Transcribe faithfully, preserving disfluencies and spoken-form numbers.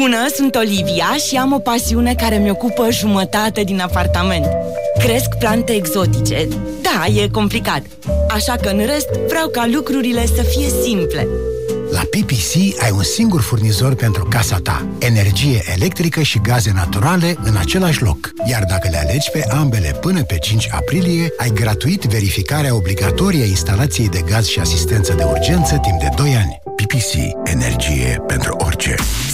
Bună, sunt Olivia și am o pasiune care mi ocupă jumătate din apartament. Cresc plante exotice. Da, e complicat. Așa că în rest vreau ca lucrurile să fie simple. La P P C ai un singur furnizor pentru casa ta. Energie electrică și gaze naturale în același loc. Iar dacă le alegi pe ambele până pe cinci aprilie, ai gratuit verificarea obligatorie a instalației de gaz și asistență de urgență timp de doi ani. P P C. Energie pentru orice.